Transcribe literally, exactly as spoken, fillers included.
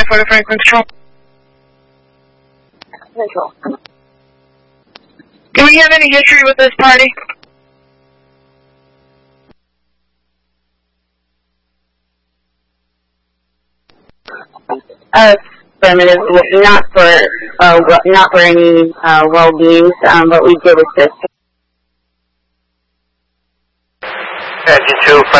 for the Franklin Control. Control. Do we have any history with this party? Affirmative. Not for uh, not for any uh, well-beings, um, but we did assist. Engine two.